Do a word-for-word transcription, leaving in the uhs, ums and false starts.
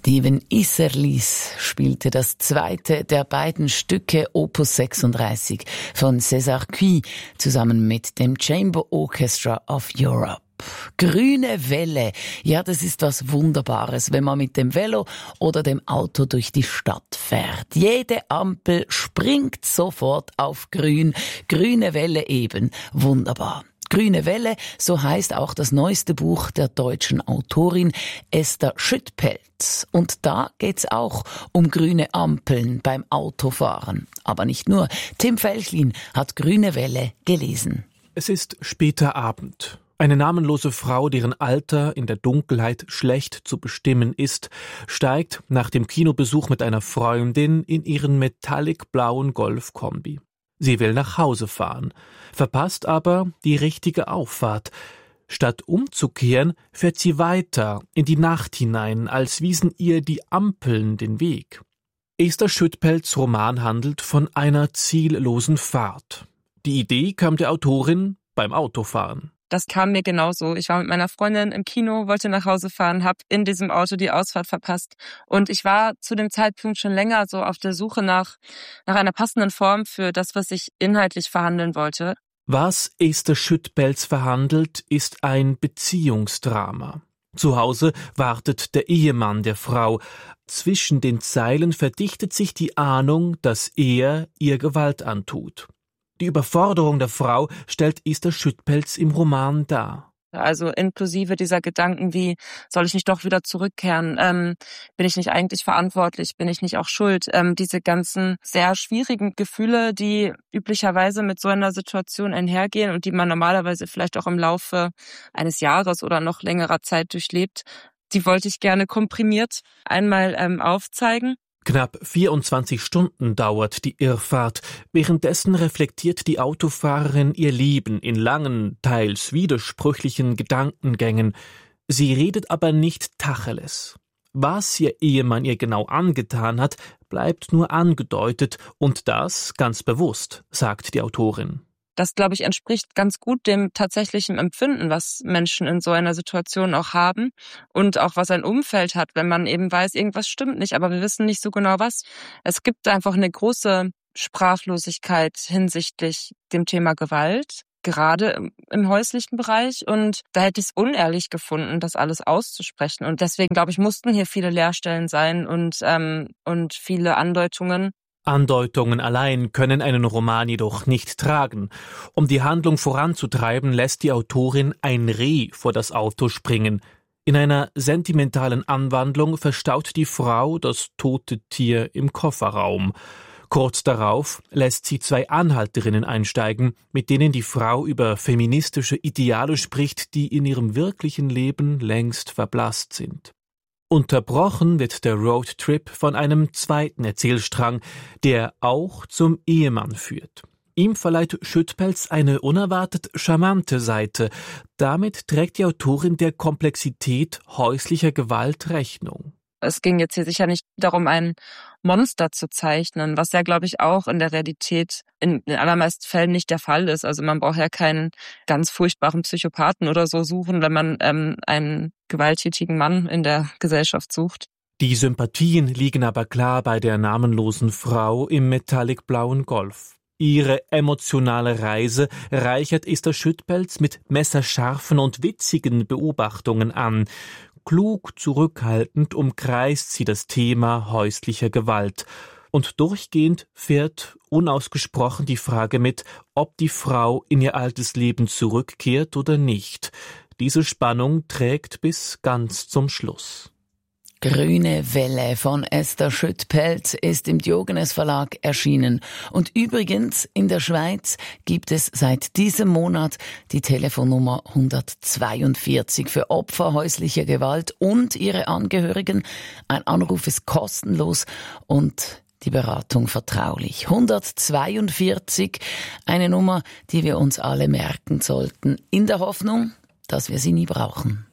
Stephen Isserlis spielte das zweite der beiden Stücke Opus sechsunddreißig von César Cui zusammen mit dem Chamber Orchestra of Europe. Grüne Welle, ja, das ist was Wunderbares, wenn man mit dem Velo oder dem Auto durch die Stadt fährt. Jede Ampel springt sofort auf grün. Grüne Welle eben, wunderbar. Grüne Welle, so heißt auch das neueste Buch der deutschen Autorin Esther Schüttpelz. Und da geht's auch um grüne Ampeln beim Autofahren. Aber nicht nur. Tim Felchlin hat Grüne Welle gelesen. Es ist später Abend. Eine namenlose Frau, deren Alter in der Dunkelheit schlecht zu bestimmen ist, steigt nach dem Kinobesuch mit einer Freundin in ihren metallic-blauen Golf-Kombi. Sie will nach Hause fahren, verpasst aber die richtige Auffahrt. Statt umzukehren, fährt sie weiter in die Nacht hinein, als wiesen ihr die Ampeln den Weg. Esther Schüttpelz' Roman handelt von einer ziellosen Fahrt. Die Idee kam der Autorin beim Autofahren. Das kam mir genauso. Ich war mit meiner Freundin im Kino, wollte nach Hause fahren, habe in diesem Auto die Ausfahrt verpasst. Und ich war zu dem Zeitpunkt schon länger so auf der Suche nach, nach einer passenden Form für das, was ich inhaltlich verhandeln wollte. Was Esther Schüttpelz verhandelt, ist ein Beziehungsdrama. Zu Hause wartet der Ehemann der Frau. Zwischen den Zeilen verdichtet sich die Ahnung, dass er ihr Gewalt antut. Die Überforderung der Frau stellt Esther Schüttpelz im Roman dar. Also inklusive dieser Gedanken wie, soll ich nicht doch wieder zurückkehren? Ähm, bin ich nicht eigentlich verantwortlich? Bin ich nicht auch schuld? Ähm, diese ganzen sehr schwierigen Gefühle, die üblicherweise mit so einer Situation einhergehen und die man normalerweise vielleicht auch im Laufe eines Jahres oder noch längerer Zeit durchlebt, die wollte ich gerne komprimiert einmal ähm, aufzeigen. Knapp vierundzwanzig Stunden dauert die Irrfahrt. Währenddessen reflektiert die Autofahrerin ihr Leben in langen, teils widersprüchlichen Gedankengängen. Sie redet aber nicht Tacheles. Was ihr Ehemann ihr genau angetan hat, bleibt nur angedeutet und das ganz bewusst, sagt die Autorin. Das, glaube ich, entspricht ganz gut dem tatsächlichen Empfinden, was Menschen in so einer Situation auch haben und auch was ein Umfeld hat, wenn man eben weiß, irgendwas stimmt nicht, aber wir wissen nicht so genau was. Es gibt einfach eine große Sprachlosigkeit hinsichtlich dem Thema Gewalt, gerade im häuslichen Bereich, und da hätte ich es unehrlich gefunden, das alles auszusprechen, und deswegen, glaube ich, mussten hier viele Leerstellen sein und ähm, und viele Andeutungen. Andeutungen allein können einen Roman jedoch nicht tragen. Um die Handlung voranzutreiben, lässt die Autorin ein Reh vor das Auto springen. In einer sentimentalen Anwandlung verstaut die Frau das tote Tier im Kofferraum. Kurz darauf lässt sie zwei Anhalterinnen einsteigen, mit denen die Frau über feministische Ideale spricht, die in ihrem wirklichen Leben längst verblasst sind. Unterbrochen wird der Roadtrip von einem zweiten Erzählstrang, der auch zum Ehemann führt. Ihm verleiht Schüttpelz eine unerwartet charmante Seite. Damit trägt die Autorin der Komplexität häuslicher Gewalt Rechnung. Es ging jetzt hier sicher nicht darum, ein Monster zu zeichnen, was ja, glaube ich, auch in der Realität in den allermeisten Fällen nicht der Fall ist. Also man braucht ja keinen ganz furchtbaren Psychopathen oder so suchen, wenn man ähm, einen gewalttätigen Mann in der Gesellschaft sucht. Die Sympathien liegen aber klar bei der namenlosen Frau im metallic-blauen Golf. Ihre emotionale Reise reichert Esther Schüttpelz mit messerscharfen und witzigen Beobachtungen an. Klug zurückhaltend umkreist sie das Thema häuslicher Gewalt. Und durchgehend fährt unausgesprochen die Frage mit, ob die Frau in ihr altes Leben zurückkehrt oder nicht. Diese Spannung trägt bis ganz zum Schluss. Grüne Welle von Esther Schüttpelz ist im Diogenes Verlag erschienen. Und übrigens, in der Schweiz gibt es seit diesem Monat die Telefonnummer hundertzweiundvierzig für Opfer häuslicher Gewalt und ihre Angehörigen. Ein Anruf ist kostenlos und die Beratung vertraulich. hundertzweiundvierzig, eine Nummer, die wir uns alle merken sollten, in der Hoffnung, dass wir sie nie brauchen.